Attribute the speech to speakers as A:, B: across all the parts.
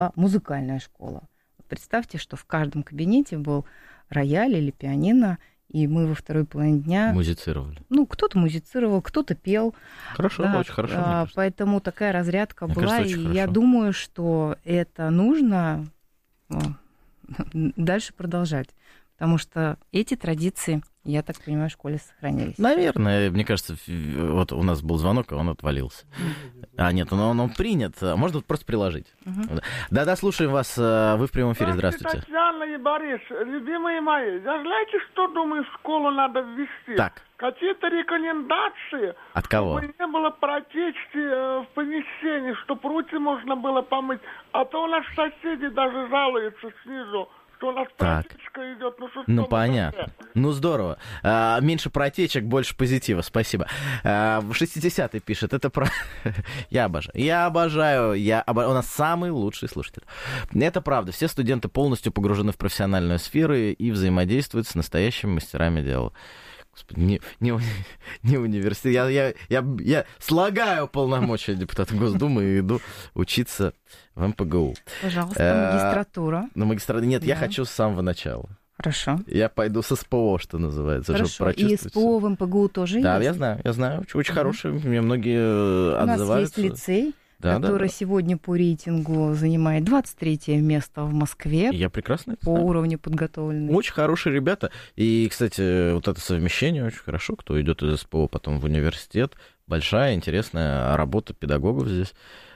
A: музыкальная школа. Представьте, что в каждом кабинете был рояль или пианино, и мы во второй половине дня...
B: Музицировали.
A: Кто-то музицировал, кто-то пел.
B: Хорошо,
A: да,
B: очень хорошо.
A: Поэтому такая разрядка
B: мне
A: была,
B: кажется,
A: и
B: очень
A: я
B: хорошо.
A: думаю, что это нужно дальше продолжать. Потому что эти традиции, я так понимаю, в школе сохранились.
B: Наверное, мне кажется, вот у нас был звонок, а он отвалился. Нет, он принят. Можно просто приложить. Да-да, слушаем вас. Вы в прямом эфире. Здравствуйте.
C: Татьяна и Борис, любимые мои, я знаете, что, думаю, в школу надо ввести?
B: Так.
C: Какие-то рекомендации,
B: От кого?
C: чтобы не было протечки в помещении, чтобы руки можно было помыть. А то у нас соседи даже жалуются снизу, что у нас протечка идет.
B: Ну, понятно. Ну, здорово. Меньше протечек, больше позитива. Спасибо. 60-й пишет. Это про... Я обожаю. У нас самый лучший слушатель. Это правда. Все студенты полностью погружены в профессиональную сферу и взаимодействуют с настоящими мастерами дела. Господи, не университет. Я слагаю полномочия депутата Госдумы и иду учиться в МПГУ.
A: Пожалуйста, магистратура.
B: Нет, я хочу с самого начала.
A: Хорошо.
B: Я пойду с СПО, что называется.
A: Хорошо. И СПО в МПГУ тоже есть?
B: Да, я знаю. Очень хороший. Мне многие отзываются.
A: У нас есть лицей, который сегодня по рейтингу занимает 23 место в Москве.
B: Я прекрасно это
A: по
B: знаю.
A: Уровню подготовленности.
B: Очень хорошие ребята. И, кстати, вот это совмещение очень хорошо. Кто идет из СПО потом в университет. Большая, интересная работа педагогов здесь.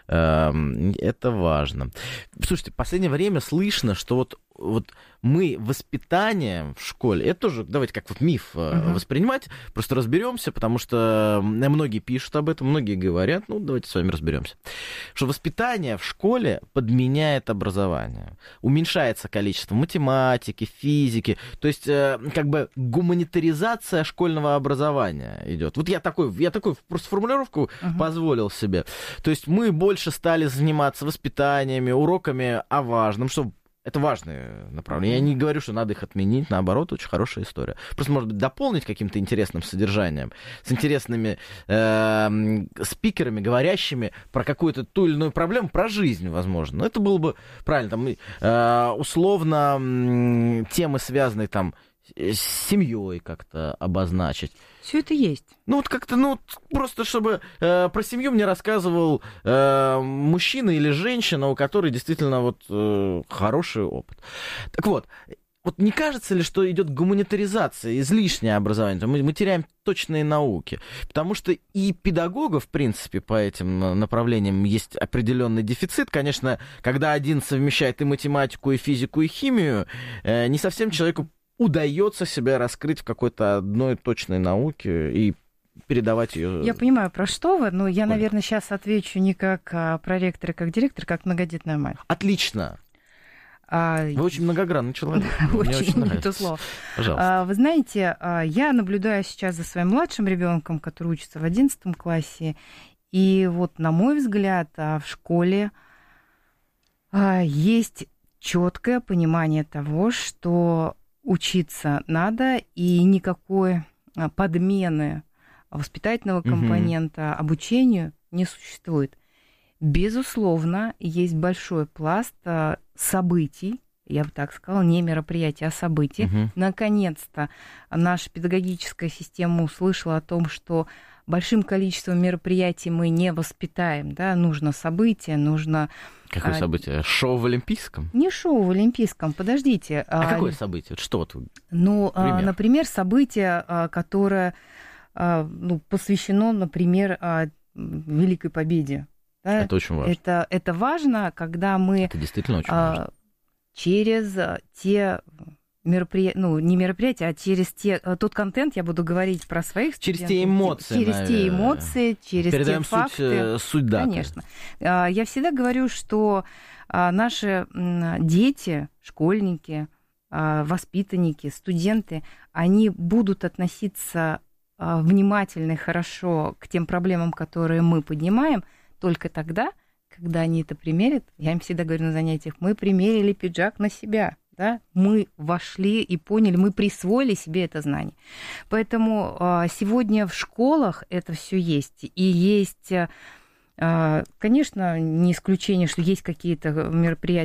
B: Это важно. Слушайте, в последнее время слышно, что вот мы воспитание в школе, это тоже, давайте как вот миф воспринимать, просто разберемся, потому что многие пишут об этом, многие говорят, давайте с вами разберемся, что воспитание в школе подменяет образование, уменьшается количество математики, физики, то есть как бы гуманитаризация школьного образования идет. Вот я такую просто формулировку позволил себе. То есть мы больше стали заниматься воспитаниями, уроками о важном, что это важные направления. Я не говорю, что надо их отменить, наоборот, очень хорошая история. Просто, может быть, дополнить каким-то интересным содержанием, с интересными спикерами, говорящими про какую-то ту или иную проблему, про жизнь, возможно. Это было бы правильно. Там, условно, темы, связанные там с семьей как-то обозначить.
A: Все это есть.
B: Просто чтобы про семью мне рассказывал мужчина или женщина, у которой действительно хороший опыт. Так вот не кажется ли, что идет гуманитаризация, излишнее образование? Мы теряем точные науки. Потому что и педагогов, в принципе, по этим направлениям есть определенный дефицит. Конечно, когда один совмещает и математику, и физику, и химию, не совсем человеку удается себя раскрыть в какой-то одной точной науке и передавать ее.
A: Я понимаю, про что вы, но я, наверное, сейчас отвечу не как проректор и как директор, как многодетная мать.
B: Отлично. Вы очень многогранный человек.
A: Очень не то слово.
B: Пожалуйста.
A: Вы знаете, я наблюдаю сейчас за своим младшим ребенком, который учится в 11 классе, и на мой взгляд, в школе есть четкое понимание того, что учиться надо, и никакой подмены воспитательного компонента обучению не существует. Безусловно, есть большой пласт событий, я бы так сказала, не мероприятий, а событий. Наконец-то наша педагогическая система услышала о том, что большим количеством мероприятий мы не воспитаем, да, нужно событие, нужно...
B: Какое событие? Шоу в Олимпийском?
A: Не шоу в Олимпийском, подождите.
B: Какое событие? Что
A: например, событие, которое посвящено, например, Великой Победе. Да?
B: Это очень важно.
A: Это важно, когда мы...
B: Это действительно очень важно.
A: Через те мероприятия, не мероприятия, а через тот контент, я буду говорить про своих студентов.
B: Через те эмоции,
A: через
B: передаем
A: те факты.
B: Суть даты.
A: Конечно. Я всегда говорю, что наши дети, школьники, воспитанники, студенты, они будут относиться внимательно и хорошо к тем проблемам, которые мы поднимаем, только тогда, когда они это примерят. Я им всегда говорю на занятиях, мы примерили пиджак на себя. Да? Мы вошли и поняли, мы присвоили себе это знание. Поэтому сегодня в школах это все есть. И есть Конечно, не исключение, что есть какие-то мероприятия,